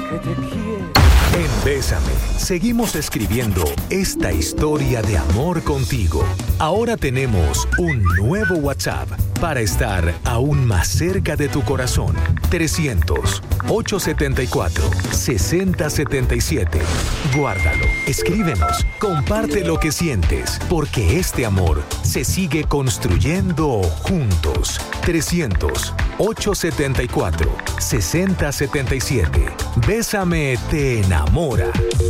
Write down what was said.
que te quiero. En Bésame, seguimos escribiendo esta historia de amor contigo. Ahora tenemos un nuevo WhatsApp para estar aún más cerca de tu corazón. 300-874-6077. Guárdalo, escríbenos, comparte lo que sientes, porque este amor se sigue construyendo juntos. 300-874-6077. Bésame te enamora.